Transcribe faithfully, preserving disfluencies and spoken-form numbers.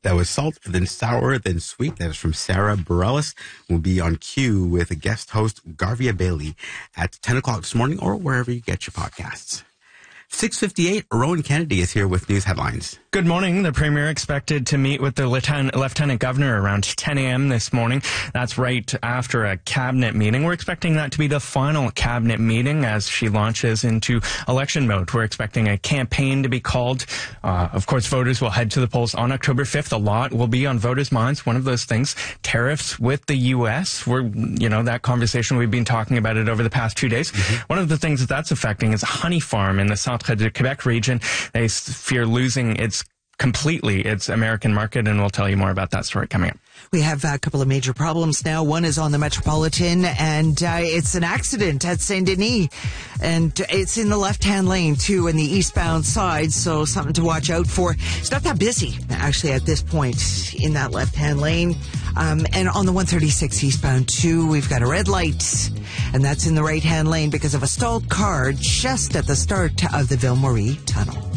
That was salt, then sour, then sweet. That is from Sarah Bareilles. We'll be on cue with a guest host, Garvia Bailey, at ten o'clock this morning or wherever you get your podcasts. six fifty-eight, Rowan Kennedy is here with news headlines. Good morning. The Premier expected to meet with the Lieutenant, Lieutenant Governor around ten a.m. this morning. That's right after a cabinet meeting. We're expecting that to be the final cabinet meeting as she launches into election mode. We're expecting a campaign to be called. Uh, of course, voters will head to the polls on October fifth. A lot will be on voters' minds. One of those things, tariffs with the U S. We're, you know, that conversation, we've been talking about it over the past two days. Mm-hmm. One of the things that that's affecting is a honey farm in the Centre de Quebec region. They fear losing its completely its American market, and we'll tell you more about that story coming up. We have a couple of major problems now. One is on the Metropolitan, and uh, it's an accident at Saint Denis, and it's in the left-hand lane, too, in the eastbound side, so something to watch out for. It's not that busy, actually, at this point in that left-hand lane. Um, and on the one thirty-six eastbound, too, we've got a red light, and that's in the right-hand lane because of a stalled car just at the start of the Ville Marie Tunnel.